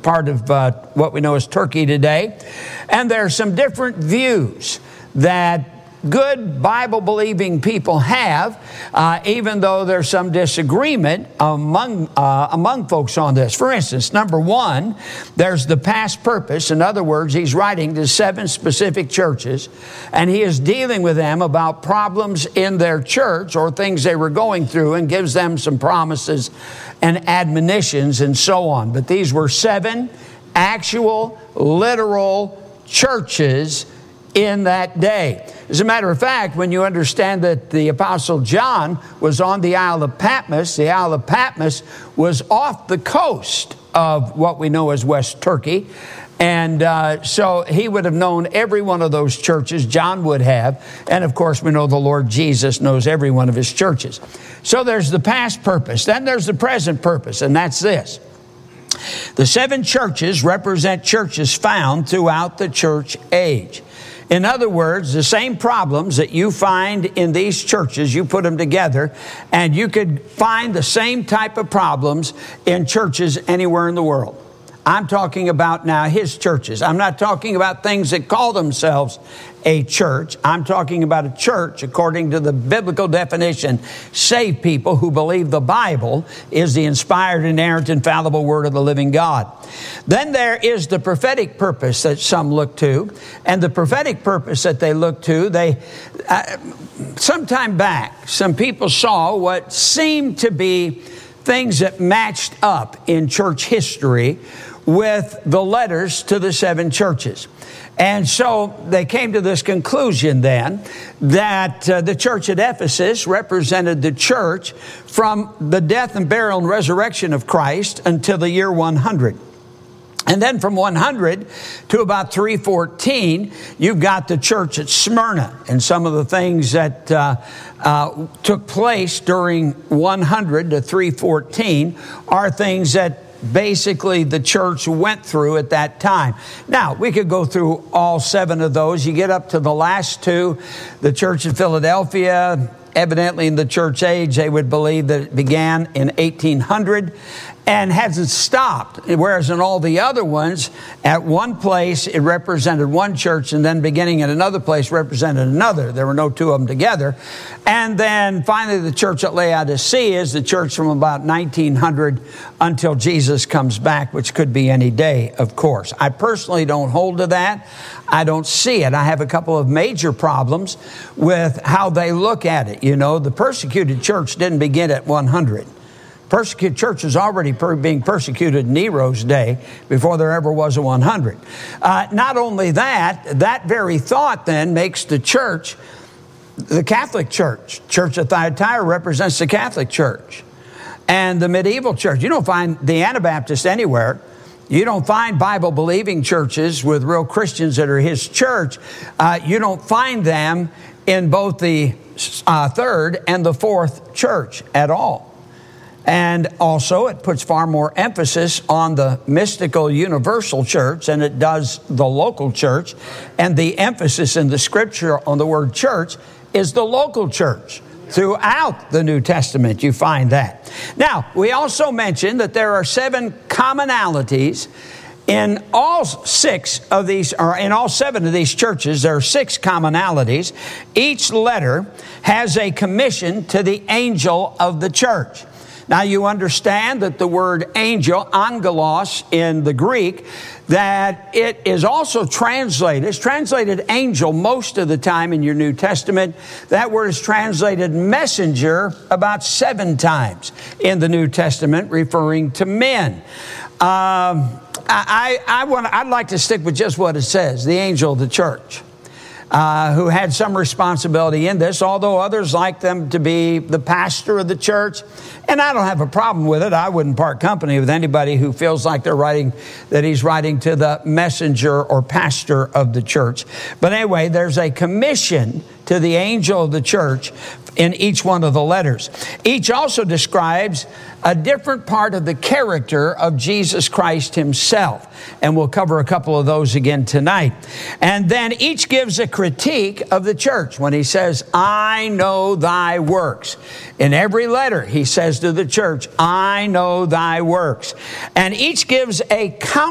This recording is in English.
part of what we know as Turkey today. And there are some different views that good Bible-believing people have, even though there's some disagreement among folks on this. For instance, number one, there's the past purpose. In other words, he's writing to 7 specific churches, and he is dealing with them about problems in their church or things they were going through, and gives them some promises and admonitions and so on. But these were 7 actual, literal churches in that day. As a matter of fact, when you understand that the Apostle John was on the Isle of Patmos was off the coast of what we know as West Turkey. And so he would have known every one of those churches, John would have. And of course, we know the Lord Jesus knows every one of his churches. So there's the past purpose. Then there's the present purpose, and that's this. The 7 churches represent churches found throughout the church age. In other words, the same problems that you find in these churches, you put them together, and you could find the same type of problems in churches anywhere in the world. I'm talking about now his churches. I'm not talking about things that call themselves a church. I'm talking about a church, according to the biblical definition, saved people who believe the Bible is the inspired, inerrant, infallible word of the living God. Then there is the prophetic purpose that some look to. And the prophetic purpose that they look to, some time back, some people saw what seemed to be things that matched up in church history with the letters to the 7 churches. And so they came to this conclusion then that the church at Ephesus represented the church from the death and burial and resurrection of Christ until the year 100. And then from 100 to about 314, you've got the church at Smyrna. And some of the things that took place during 100 to 314 are things that basically the church went through at that time. Now, we could go through all 7 of those. You get up to the last 2, the church in Philadelphia. Evidently in the church age, they would believe that it began in 1800 and hasn't stopped. Whereas in all the other ones, at one place it represented one church, and then beginning at another place represented another. There were no 2 of them together. And then finally the church at Laodicea is the church from about 1900 until Jesus comes back, which could be any day, of course. I personally don't hold to that. I don't see it. I have a couple of major problems with how they look at it. You know, the persecuted church didn't begin at 100. Persecuted church was already being persecuted in Nero's day before there ever was a 100. Not only that, that very thought then makes the church the Catholic Church. Church of Thyatira represents the Catholic Church. And the medieval church. You don't find the Anabaptist anywhere. You don't find Bible-believing churches with real Christians that are his church. You don't find them in both the 3rd and the 4th church at all. And also, it puts far more emphasis on the mystical universal church than it does the local church. And the emphasis in the scripture on the word church is the local church. Throughout the New Testament, you find that. Now, we also mentioned that there are 7 commonalities in all 6 of these, or in all 7 of these churches. There are 6 commonalities. Each letter has a commission to the angel of the church. Now, you understand that the word angel, angelos in the Greek, that it is also translated, it's translated angel most of the time in your New Testament. That word is translated messenger about 7 times in the New Testament, referring to men. I'd like to stick with just what it says, the angel of the church. Who had some responsibility in this, although others like them to be the pastor of the church. And I don't have a problem with it. I wouldn't part company with anybody who feels like he's writing to the messenger or pastor of the church. But anyway, there's a commission to the angel of the church in each one of the letters. Each also describes a different part of the character of Jesus Christ himself. And we'll cover a couple of those again tonight. And then each gives a critique of the church when he says, I know thy works. In every letter, he says to the church, I know thy works. And each gives a